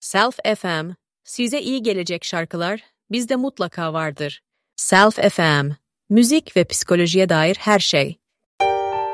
Self FM, size iyi gelecek şarkılar bizde mutlaka vardır. Self FM, müzik ve psikolojiye dair her şey.